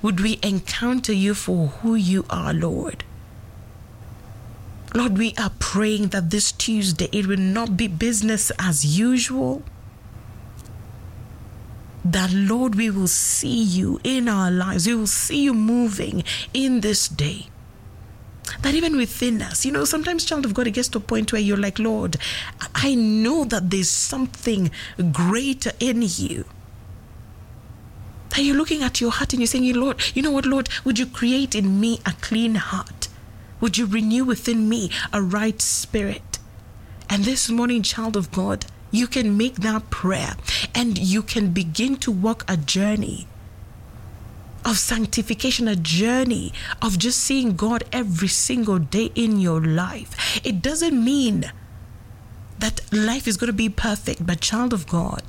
Would we encounter you for who you are, Lord? Lord, we are praying that this Tuesday, it will not be business as usual. That, Lord, we will see you in our lives. We will see you moving in this day. That even within us, sometimes, child of God, it gets to a point where you're like, Lord, I know that there's something greater in you. That you're looking at your heart and you're saying, Lord, you know what, Lord, would you create in me a clean heart? Would you renew within me a right spirit? And this morning, child of God, you can make that prayer and you can begin to walk a journey of sanctification, a journey of just seeing God every single day in your life. It doesn't mean that life is going to be perfect, but child of God,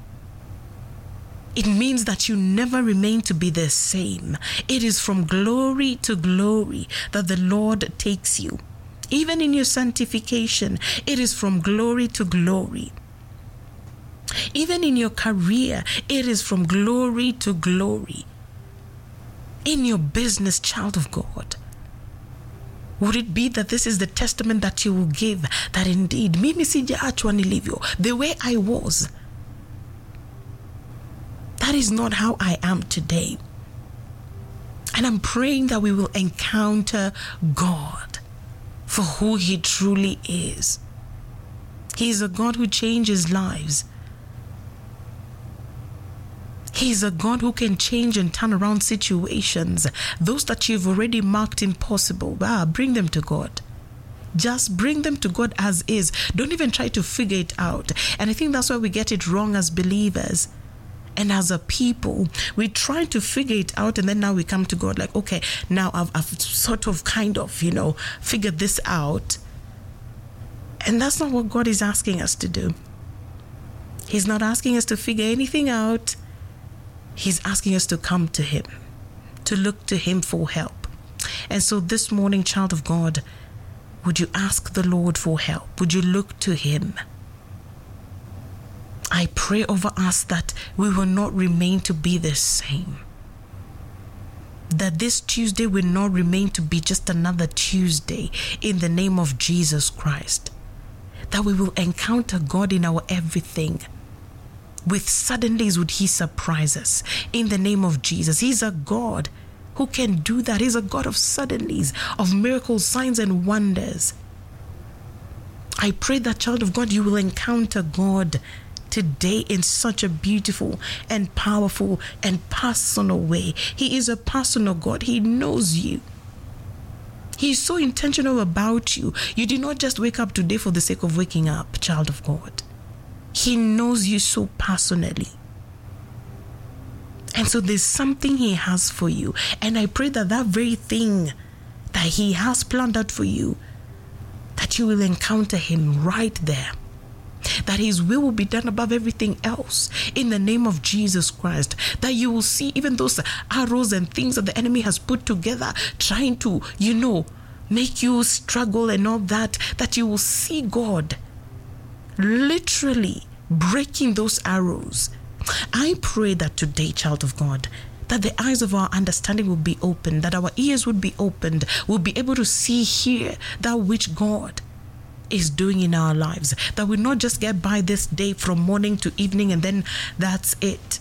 it means that you never remain to be the same. It is from glory to glory that the Lord takes you. Even in your sanctification, it is from glory to glory. Even in your career, it is from glory to glory. In your business, child of God, would it be that this is the testament that you will give, that indeed, mimi sijaachwa nilivyo, the way I was, that is not how I am today. And I'm praying that we will encounter God for who He truly is. He is a God who changes lives. He is a God who can change and turn around situations. Those that you've already marked impossible, bring them to God. Just bring them to God as is. Don't even try to figure it out. And I think that's why we get it wrong as believers. And as a people, we try to figure it out, and then now we come to God like, okay, now I've sort of kind of, figured this out. And that's not what God is asking us to do. He's not asking us to figure anything out. He's asking us to come to Him, to look to Him for help. And so this morning, child of God, would you ask the Lord for help? Would you look to Him? I pray over us that we will not remain to be the same. That this Tuesday will not remain to be just another Tuesday in the name of Jesus Christ. That we will encounter God in our everything. With suddenlies would He surprise us in the name of Jesus. He's a God who can do that. He's a God of suddenlies, of miracles, signs and wonders. I pray that, child of God, you will encounter God today in such a beautiful and powerful and personal way. He is a personal God. He knows you. He is so intentional about you. You did not just wake up today for the sake of waking up, child of God. He knows you so personally. And so there's something He has for you. And I pray that that very thing that He has planned out for you, that you will encounter Him right there. That His will be done above everything else in the name of Jesus Christ. That you will see even those arrows and things that the enemy has put together, trying to, make you struggle and all that, that you will see God literally breaking those arrows. I pray that today, child of God, that the eyes of our understanding will be opened, that our ears would be opened, we'll be able to see, hear that which God is doing in our lives. That we not just get by this day from morning to evening and then that's it.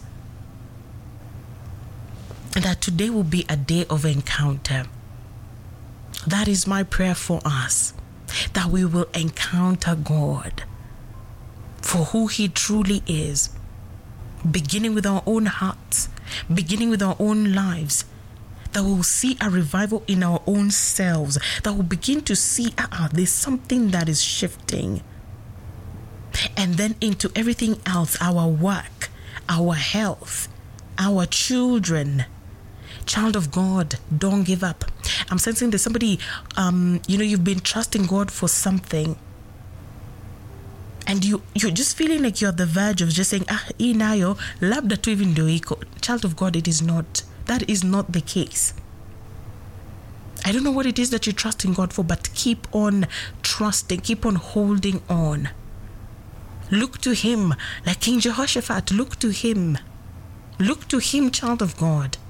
And that today will be a day of encounter. That is my prayer for us. That we will encounter God for who He truly is. Beginning with our own hearts, beginning with our own lives. That we will see a revival in our own selves. That we'll begin to see, there's something that is shifting. And then into everything else, our work, our health, our children. Child of God, don't give up. I'm sensing there's somebody, you've been trusting God for something. And you're just feeling like you're at the verge of just saying, inayo, labda tu hivi ndio iko. Child of God, it is not. That is not the case. I don't know what it is that you're trusting God for, but keep on trusting, keep on holding on. Look to Him, like King Jehoshaphat, look to Him. Look to Him, child of God.